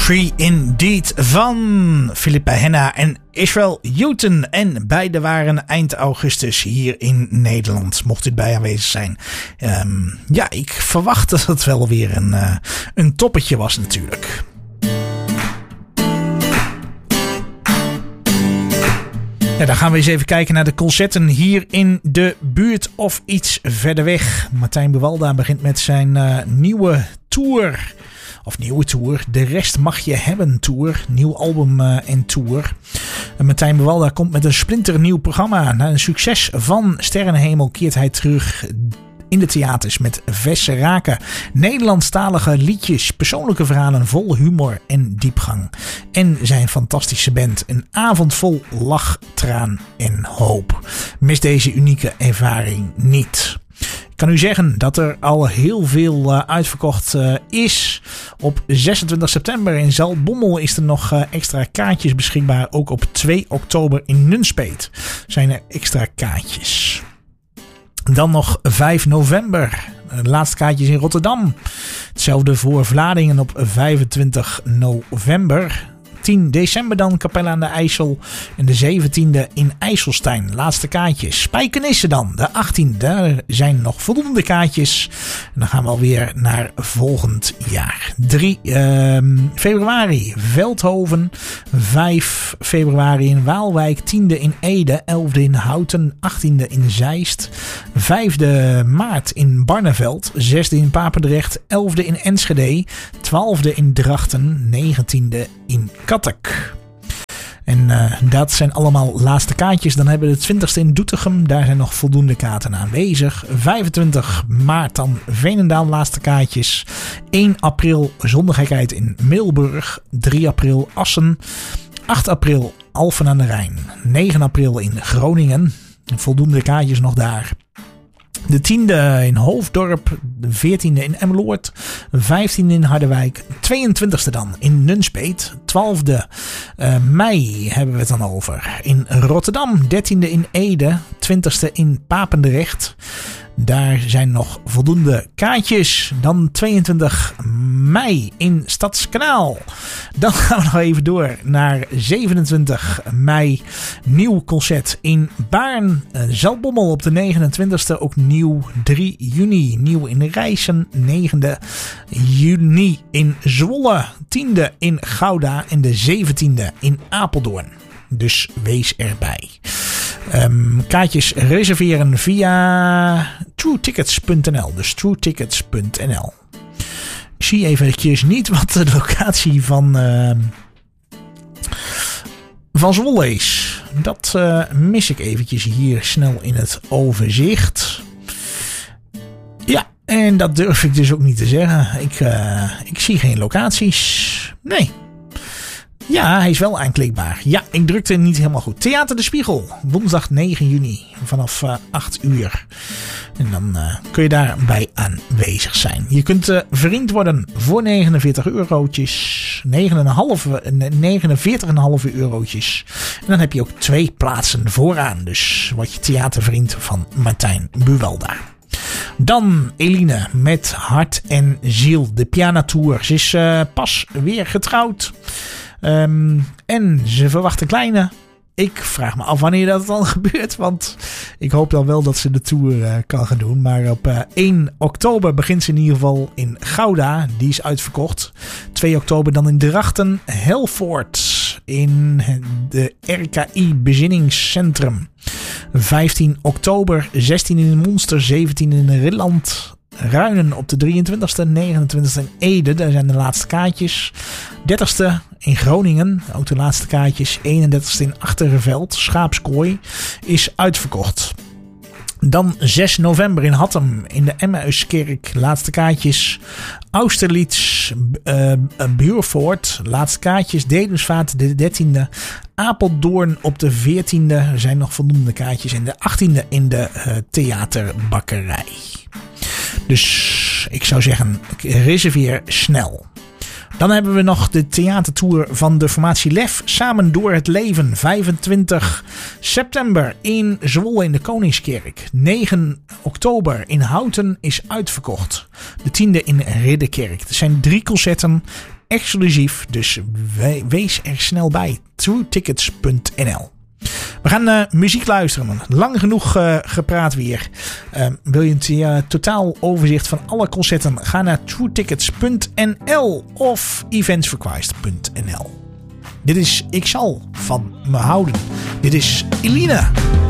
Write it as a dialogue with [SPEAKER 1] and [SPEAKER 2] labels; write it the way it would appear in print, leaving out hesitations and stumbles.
[SPEAKER 1] Free Indeed van Philippa Henna en Israel Houghton. En beide waren eind augustus hier in Nederland. Mocht u bij aanwezig zijn. Ja, ik verwacht dat het wel weer een toppetje was natuurlijk. Ja, dan gaan we eens even kijken naar de concerten hier in de buurt of iets verder weg. Martijn Buwalda begint met zijn nieuwe tour. Of nieuwe tour. De rest mag je hebben tour. Nieuw album en tour. En Martijn Buwalda komt met een splinternieuw programma. Na een succes van Sterrenhemel keert hij terug in de theaters met verse raken. Nederlandstalige liedjes, persoonlijke verhalen vol humor en diepgang. En zijn fantastische band. Een avond vol lach, traan en hoop. Mis deze unieke ervaring niet. Ik kan u zeggen dat er al heel veel uitverkocht is. Op 26 september in Zaltbommel is er nog extra kaartjes beschikbaar. Ook op 2 oktober in Nunspeet zijn er extra kaartjes. Dan nog 5 november. De laatste kaartjes in Rotterdam. Hetzelfde voor Vlaardingen op 25 november. 10 december dan Capelle aan de IJssel. En de 17e in IJsselstein. Laatste kaartjes. Spijkenisse dan. De 18e. Daar zijn nog voldoende kaartjes. En dan gaan we alweer naar volgend jaar. 3 februari Veldhoven. 5 februari in Waalwijk. 10e in Ede. 11e in Houten. 18e in Zeist. 5e maart in Barneveld. 6e in Papendrecht. 11e in Enschede. 12e in Drachten. 19e in Kattek. En dat zijn allemaal laatste kaartjes. Dan hebben we de 20e in Doetinchem. Daar zijn nog voldoende kaarten aanwezig. 25 maart dan Veenendaal laatste kaartjes. 1 april Zondigheid in Middelburg. 3 april Assen. 8 april Alphen aan de Rijn. 9 april in Groningen. Voldoende kaartjes nog daar. De 10e in Hoofddorp, de 14e in Emmeloord, 15e in Harderwijk, 22e dan in Nunspeet, 12e mei hebben we het dan over in Rotterdam, 13e in Ede, 20e in Papendrecht. Daar zijn nog voldoende kaartjes. Dan 22 mei in Stadskanaal. Dan gaan we nog even door naar 27 mei. Nieuw concert in Baarn. Zaltbommel op de 29e. Ook nieuw 3 juni. Nieuw in Rijssen. 9e juni in Zwolle. 10e in Gouda. En de 17e in Apeldoorn. Dus wees erbij. Kaartjes reserveren via truetickets.nl. Dus truetickets.nl. Ik zie eventjes niet wat de locatie van Zwolle is. Dat mis ik eventjes hier snel in het overzicht. Ja, en dat durf ik dus ook niet te zeggen. Ik zie geen locaties. Nee. Ja, hij is wel aanklikbaar. Ja, ik drukte niet helemaal goed. Theater de Spiegel. Woensdag 9 juni. Vanaf 8 uur. En dan kun je daarbij aanwezig zijn. Je kunt vriend worden voor 49 eurotjes. 49,5 eurotjes. En dan heb je ook 2 plaatsen vooraan. Dus word je theatervriend van Martijn Buwalda. Dan Eline met Hart en Ziel. De pianotour. Ze is pas weer getrouwd. En ze verwachten kleine. Ik vraag me af wanneer dat dan gebeurt. Want ik hoop dan wel dat ze de tour kan gaan doen. Maar op 1 oktober begint ze in ieder geval in Gouda. Die is uitverkocht. 2 oktober dan in Drachten. Helvoort in de RKI Bezinningscentrum. 15 oktober. 16 in Monster. 17 in Ridderland. Ruinen op de 23e, 29e in Ede, daar zijn de laatste kaartjes. 30e in Groningen, ook de laatste kaartjes. 31e in Achterveld, Schaapskooi, is uitverkocht. Dan 6 november in Hattem in de Emmauskerk, laatste kaartjes. Austerlitz, Buurvoort, laatste kaartjes. Dedemsvaart de 13e. Apeldoorn op de 14e, er zijn nog voldoende kaartjes. En de 18e in de Theaterbakkerij. Dus ik zou zeggen, reserveer snel. Dan hebben we nog de theatertour van de formatie Lef. Samen door het leven. 25 september in Zwolle in de Koningskerk. 9 oktober in Houten is uitverkocht. De 10e in Ridderkerk. Er zijn 3 concerten exclusief. Dus wees er snel bij. TrueTickets.nl. We gaan muziek luisteren. Lang genoeg gepraat weer. Wil je een totaal overzicht van alle concerten? Ga naar TrueTickets.nl of eventsrequest.nl. Dit is Ik zal van me houden. Dit is Elina.